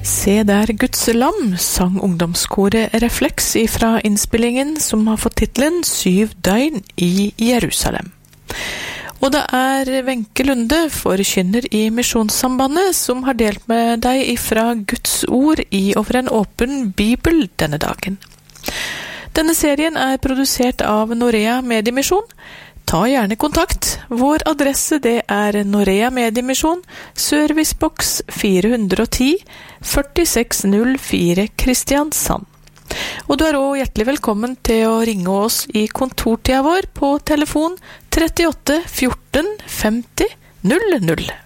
Se der Guds lam, sang ungdomskoret Refleks ifra innspillingen som har fått titlen 7 døgn i Jerusalem. Og det Wenche Lunde, forkynner i Misjonssambandet, som har delt med deg ifra Guds ord i over en åpen bibel denne dagen. Denne serien produsert av Norea Mediemisjon. Ta gjerne kontakt. Vår adresse det Norea Mediemisjon, Servicebox 410 4604 Kristiansand. Og du også hjertelig velkommen til å ringe oss i kontortida vår på telefon 38 14 50 00.